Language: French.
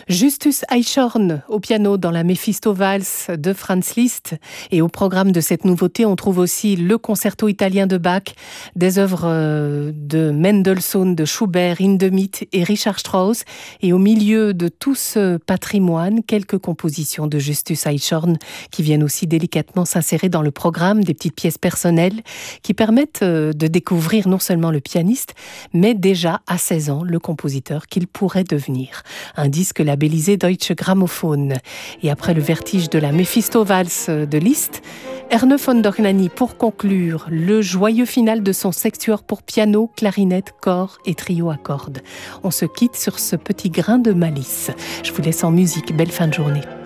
Justus Eichhorn au piano dans la Méphisto-Valse de Franz Liszt. Et au programme de cette nouveauté, on trouve aussi le concerto italien de Bach, des œuvres de Mendelssohn, de Schubert, Hindemith et Richard Strauss. Et au milieu de tout ce patrimoine, quelques compositions de Justus Eichhorn qui viennent aussi délicatement s'insérer dans le programme, des petites pièces personnelles qui permettent de découvrir non seulement le pianiste, mais déjà à 16 ans, le compositeur qu'il pourrait devenir. Un disque labellisé Deutsche Grammophon. Et après le vertige de la Méphisto-Valse de Liszt, Erne von Dohnanyi pour conclure le joyeux final de son sextuor pour piano, clarinette, cor et trio à cordes. On se quitte sur ce petit grain de malice. Je vous laisse en musique. Belle fin de journée.